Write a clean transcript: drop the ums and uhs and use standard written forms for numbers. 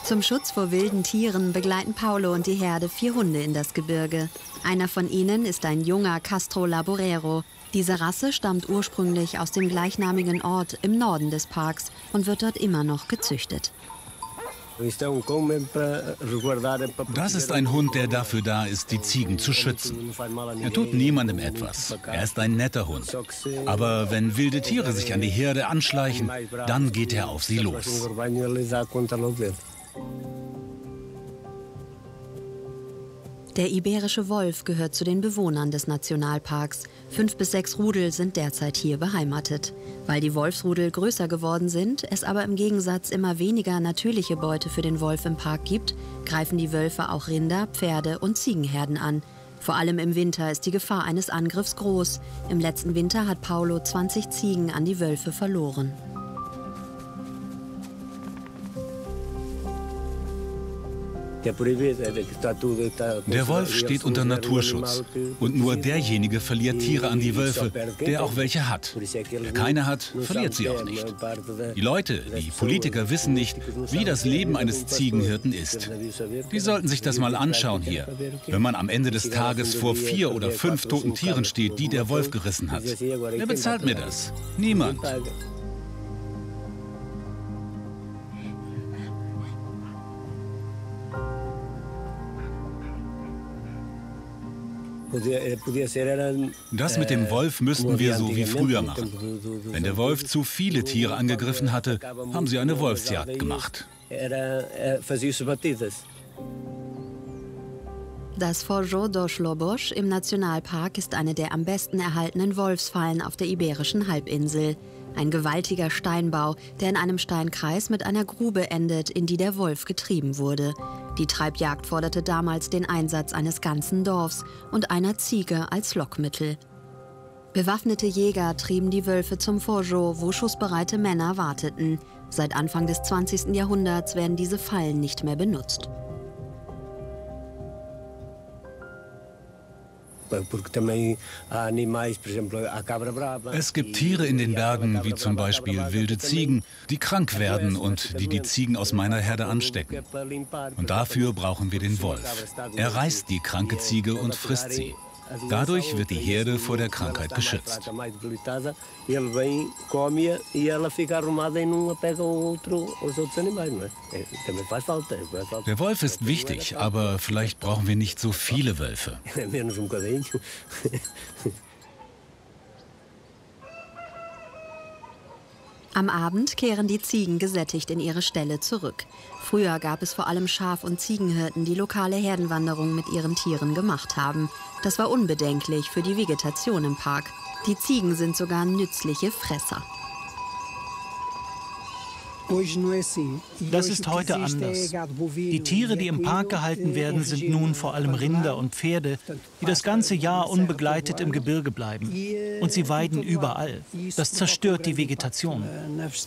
Zum Schutz vor wilden Tieren begleiten Paulo und die Herde 4 Hunde in das Gebirge. Einer von ihnen ist ein junger Castro Laborero. Diese Rasse stammt ursprünglich aus dem gleichnamigen Ort im Norden des Parks und wird dort immer noch gezüchtet. Das ist ein Hund, der dafür da ist, die Ziegen zu schützen. Er tut niemandem etwas. Er ist ein netter Hund. Aber wenn wilde Tiere sich an die Herde anschleichen, dann geht er auf sie los. Der iberische Wolf gehört zu den Bewohnern des Nationalparks. 5 bis 6 Rudel sind derzeit hier beheimatet. Weil die Wolfsrudel größer geworden sind, es aber im Gegensatz immer weniger natürliche Beute für den Wolf im Park gibt, greifen die Wölfe auch Rinder, Pferde und Ziegenherden an. Vor allem im Winter ist die Gefahr eines Angriffs groß. Im letzten Winter hat Paulo 20 Ziegen an die Wölfe verloren. Der Wolf steht unter Naturschutz. Und nur derjenige verliert Tiere an die Wölfe, der auch welche hat. Wer keine hat, verliert sie auch nicht. Die Leute, die Politiker wissen nicht, wie das Leben eines Ziegenhirten ist. Die sollten sich das mal anschauen hier. Wenn man am Ende des Tages vor 4 oder 5 toten Tieren steht, die der Wolf gerissen hat. Wer bezahlt mir das? Niemand. Das mit dem Wolf müssten wir so wie früher machen. Wenn der Wolf zu viele Tiere angegriffen hatte, haben sie eine Wolfsjagd gemacht. Das Fojo dos Lobos im Nationalpark ist eine der am besten erhaltenen Wolfsfallen auf der Iberischen Halbinsel. Ein gewaltiger Steinbau, der in einem Steinkreis mit einer Grube endet, in die der Wolf getrieben wurde. Die Treibjagd forderte damals den Einsatz eines ganzen Dorfs und einer Ziege als Lockmittel. Bewaffnete Jäger trieben die Wölfe zum Fojo, wo schussbereite Männer warteten. Seit Anfang des 20. Jahrhunderts werden diese Fallen nicht mehr benutzt. Es gibt Tiere in den Bergen, wie zum Beispiel wilde Ziegen, die krank werden und die Ziegen aus meiner Herde anstecken. Und dafür brauchen wir den Wolf. Er reißt die kranke Ziege und frisst sie. Dadurch wird die Herde vor der Krankheit geschützt. Der Wolf ist wichtig, aber vielleicht brauchen wir nicht so viele Wölfe. Am Abend kehren die Ziegen gesättigt in ihre Ställe zurück. Früher gab es vor allem Schaf- und Ziegenhirten, die lokale Herdenwanderungen mit ihren Tieren gemacht haben. Das war unbedenklich für die Vegetation im Park. Die Ziegen sind sogar nützliche Fresser. Das ist heute anders. Die Tiere, die im Park gehalten werden, sind nun vor allem Rinder und Pferde, die das ganze Jahr unbegleitet im Gebirge bleiben. Und sie weiden überall. Das zerstört die Vegetation.